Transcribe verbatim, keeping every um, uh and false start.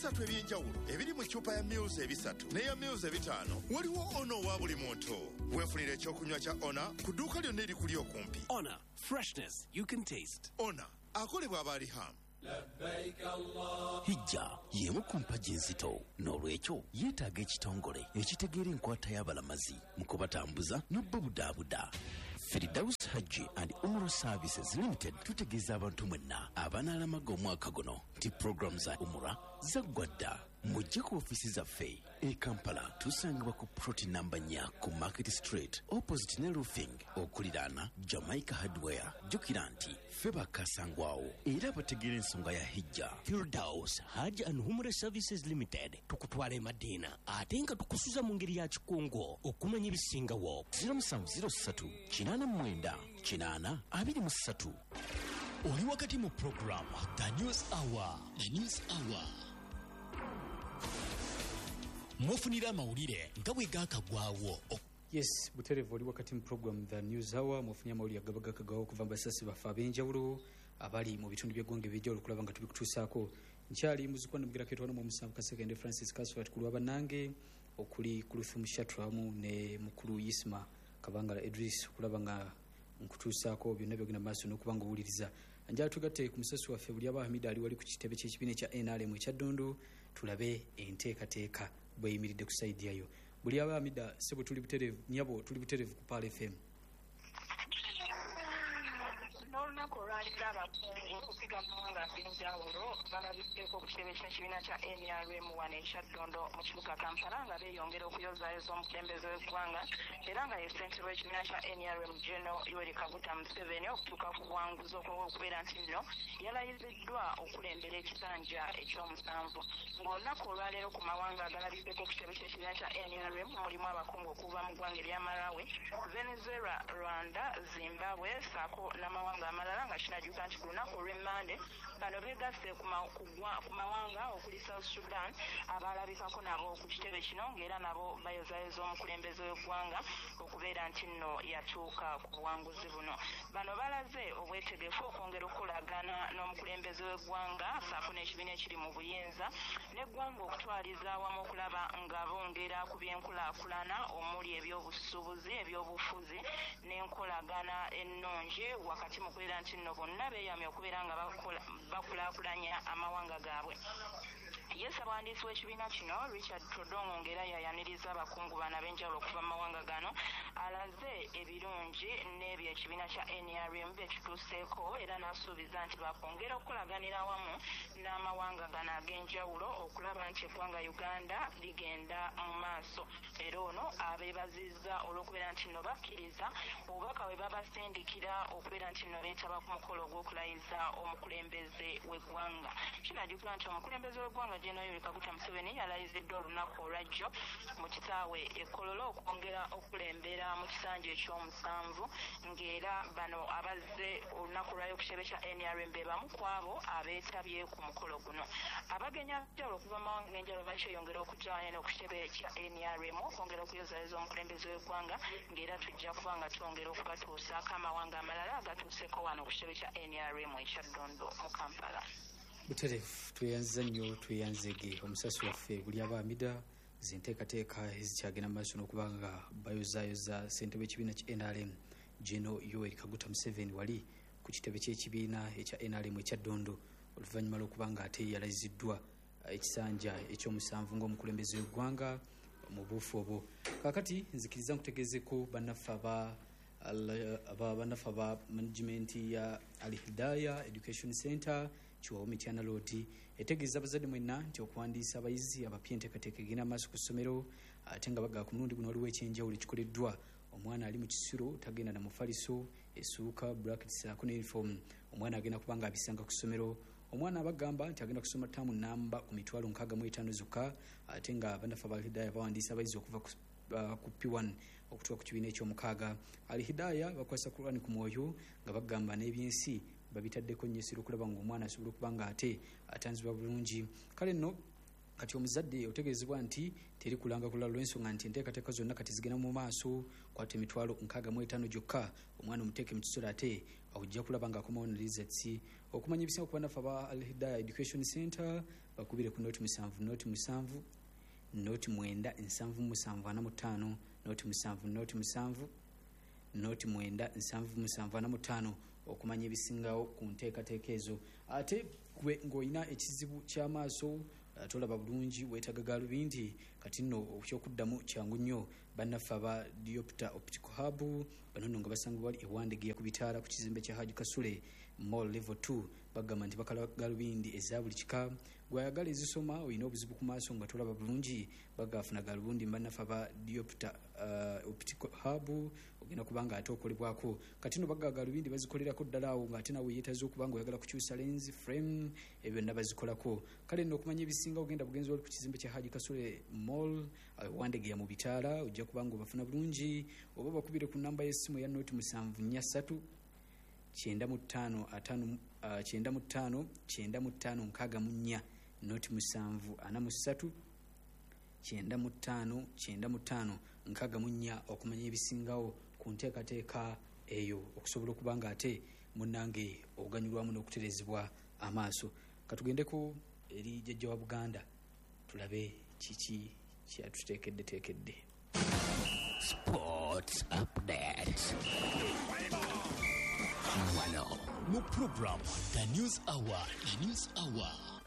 ebisatu ebyenjawulo ebiri mu ccupa ya Muse ebisatu n'eya Muse ebitaano. Waliwo ono wa buli muntu. Weefunire ekyokunywa kya Ona ku dduuka lyonna erikuli okumpi. Ona, freshness you can taste. Ona akolebwa abaliham. Hijja y'emu ku mpagi enzito n'olwekyo yeetaaga ekitongole ekitegeera enkwata y'abalamazi mu kubatambuza n'obbabudaabuda. Firdaus Hajji and Umrah Services Limited tutegeeza abantu mwenna abanaalamaga omwaka guno nti program za Umrah zaggwa dda. Mujje ku ofisi zaffe e Kampala tusangibwa ku ploti namba nnya ku Market Street opposite ne roofing okuliraana Jamaica Hardware. Jjukira nti ffe bakasangwawo era bategeera ensonga ya hijja. Firdaus Hajji and Umrah Services Limited tukutwala e Madina ate nga tukusuza mu ngeri ya kikungo okumanya ebisingawo. zero seven zero three kinaana mwenda kinaana abiri mu ssatu. Oli wakati mu program The News Hour. The News Hour mwofunira amawulire nga bwe gaakagwawo. Yes, Buterevu oli wakati mu program The News Hour mwofunira amawulire agabaga kagawo okuva mu basasi baffe ab'enjawulo abali mu bitundu by'eggwanga eby'enjawulo okulaba nga tubikutuusaako. Nkyali muzikwano mugera ketwano mu musanvu Kasegende Francis Kasfat ku lw'abannange okuli ku Luthum Shatramu ne mukulu Yisma Kabangala Idris okulaba nga nkutuusaako byonna byogenda maaso n'okubanga owuliriza. Njala tugatte ku musasi waffe buli aba Hamida ali wali ku kitebe ky'ekibiina ekya N R M ekya Ddondo tulabe enteekateeka bweyimiridde ku saidi yayo. Buli aba Hamida sebo tuli buterevu nyabo tuli buterevu ku Pal F M. N'olunaku olwalira abakungu okupiga amawanga ag'enjawulo balabikeko ku kitebe ky'ekibiina kya N R M wano ekya Ddondo mu kibuga Kampala nga beeyongera okuyozaayoza omukulembeze w'eggwanga era nga ye ssentebe w'ekibiina kya N R M General Yoweri Kaguta Museveni okutuuka ku buwanguzi okubeera nti nno yalayiziddwa okulembera ekisanja ekyomusanvu. Ng'olunaku olwaleero ku mawanga agalabiddeko ku kitebe ky'ekibiina kya N R M mulimu abakungu okuva mu ggwanga erya Malawi, Venezuela, Rwanda, Zimbabwe saako n'amawanga amalala nga kinajjuka nti ku lunaku olw'emmande bano beegasse ku mawanga okuli South Sudan abalabikako nabo ku kitebe kino ng'era nabo bayozaayoza omukulembeze w'eggwanga okubeera nti nno yatuuka ku buwanguzi buno. Bano balaze obwetegefu okwongera okukolagana n'omukulembeze w'eggwanga saako n'ekibiina ekiri mu buyinza n'eggwanga okutwaliza awamu okulaba nga bongera ku byenkulaakulana omuli ebyobusuubuzi, ebyobufuzi n'enkolagana ennungi wakati mu kubeera nti nno bonna beeyamye okubeera nga bakulaakulanya amawanga gaabwe. Yes, abawandiisi w'ekibiina kino Richard Trodongo ng'era yayaniriza abakungu bano ab'enjawulo okuva mu mawanga gano alaze ebirungi n'ebyo ekibiina kya N R M bye kituuseeko era n'asuubiza nti bakwongera okukolaganira awamu n'amawanga gano ag'enjawulo okulaba nti eggwanga Uganda ligenda mu maaso. Era ono abeebazizza olw'okubeera nti nno bakkiriza obubaka bwe babasindikira okubeera nti nno beetaba ku mukolo ogw'okulayiza omukulembeze w'eggwanga. Kinajjukira nti omukulembeze w'eggwanga General Yoweri Kaguta Museveni yalayiziddwa olunaku olwajjo mu kitaawe e Kololo okwongera okulembera mu kisanja ekyomusanvu ng'era bano abazze olunaku lwayo ku kitebe kya N R M be bamu ku abo abeetabye ku mukolo guno. Abagenya njawulo okuva mu mawanga g'enjawulo bakyeyongera okujjana ku kitebe kya N R M okwongera okuyozaayoza omukulembeze w'eggwanga ng'era tujja kuba nga twongera okubatuusaako amawanga amalala agatuuseeko wano ku kitebe kya N R M ekya Ddondo mu Kampala. Buterevu tweyanza nnyo tweyanzege omusasi waffe buli aba Hamida zenteekateeka ezikyagenda mu maaso n'okuba nga bayozaayoza ssentebe w'ekibiina kya N R M General Yoweri Kaguta Museveni wali ku kitebe ky'ekibiina ekya N R M ekya Ddondo oluvannyuma lw'okuba nga ate yalayiziddwa ekisanja ekyomusanvu ng'omukulembeze w'eggwanga mu buufu obwo. Kaakati nzikiriza nkutegeezeko bannaffe aba bannaffe aba management ya Al Hidaya Education Center Chiwawa Mityana Road etegeeza abazadde mwenna nti okuwandiisa abayizi abapya enteekateeka egenda maaso ku ssomero ate nga bagaa ku mulundi guno waliwo ekyenjawulo ekikoleddwa. Omwana ali mu kisiro tagenda na mufaliso essuuka brackets ako ne uniform. Omwana agenda kuba nga abisanga ku ssomero. Omwana abagamba nti agenda kusoma ttaamu namba ku mitwalo nkaaga mu etaano zokka ate nga bannaffe aba Al Hidaya bawandiisa abayizi okuva ku Uh, ku P one okutuuka ku kibiina eky'omukaaga. Al Hidaya bakwasa Qur'an ku mwoyo nga bagamba n'ebyensi babitaddeko nnyo essira okulaba ng'omwana asobola okuba nga ate atanzibwa bulungi. Kale nno kati omuzadde otegeezebwa nti teri kulanga kulala olw'ensonga nti enteekateeka zonna kati zigenda mu maaso kwata emitwalo nkaaga mu etaano gyokka omwana omuteeke mu kisolo ate ojja kulaba ng'akomawo na results okumanya ebisinga ku banafu aba Al Hidayah Education Center bakubire ku noti musanvu noti musanvu noti mwenda nsanvu musanvu ana mu ttaano noti musanvu noti musanvu noti mwenda nsanvu musanvu ana mu ttaano okumanya ebisingawo ku nteekateeka ezo ate gwe ng'olina ekizibu ky'amaaso tolaba bulungi weetaaga gaalubindi kati nno ekyokuddamu kyangu nnyo bannaffe aba Diopter Optical Hub bano nno nga basangibwa wali ewandegeya ku bitaala ku kizimbe kya Haji Kasule Mall Level two bagamba nti bakala gaalubindi eza buli kika gwayagala ezisoma olina obuzibu ku maaso nga tolaba bulungi bagafuna gaalubindi bannaffe aba Diopter uh, Optical Hub ogenda kubanga ate okolebwako kati nno bagga gaalubindi bazikolerako ddala awo ng'ate nawe yeetaze okuba nga oyagala kukyusa lens frame ebyo byonna bazikolako kale nno okumanya ebisinga ogenda bugenzi wali ku kizimbe kya Haji Kasule Mall wandegeya mu bitaala ojja kubanga obafuna bulungi oba bakubire ku namba y'essimu ya noti musanvu nnya ssatu kyenda mu ttaano ataano kyenda mu ttaano kyenda mu ttaano nkaaga mu nnya noti musanvu ana mu ssatu kyenda mu ttaano kyenda mu ttaano nkaaga mu nnya okumanya ebisingawo ku nteekateeka eyo okusobola okuba nga ate munnange oganyulwamu n'okuterezebwa amaaso katugendeko eri jjajja wa Buganda tulabe kiki kyatuteekedde teekedde Sports Update. Wano mu program The News Hour. The News Hour